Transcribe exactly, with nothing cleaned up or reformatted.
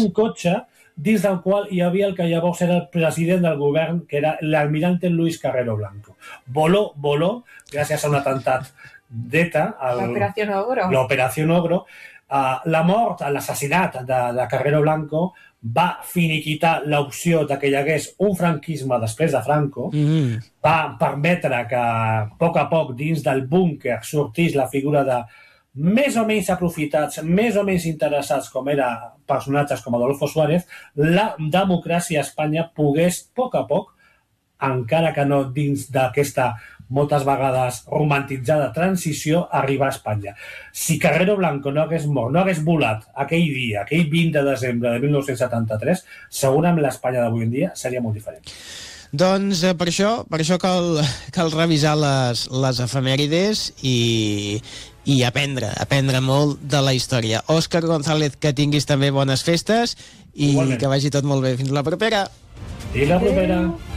un cotxe dins del qual hi havia el que llavors era el president del govern, que era l'almirante Luis Carrero Blanco. Voló, voló, gràcies a un atemptat d'ETA, l'Operació Ogro. L'Operació Ogro. Uh, la mort, l'assassinat de, de Carrero Blanco va finiquitar l'opció de que hi hagués un franquisme després de Franco, mm-hmm. va permetre que a poc a poc dins del búnquer sortís la figura de més o menys aprofitats, més o menys interessats, com eren personatges com Adolfo Suárez, la democràcia a Espanya pogués, a poc a poc, encara que no dins d'aquesta moltes vegades romantitzada transició, arribar a Espanya. Si Carrero Blanco no hagués mort, no hagués volat aquell dia, aquell vint de desembre de mil nou-cents setanta-tres, segurament l'Espanya d'avui en dia seria molt diferent. Doncs eh, per això, per això cal, cal revisar les, les efemèrides i, i aprendre, aprendre molt de la història. Òscar González, que tinguis també bones festes i Igualment. Que vagi tot molt bé. Fins la propera. Fins la propera.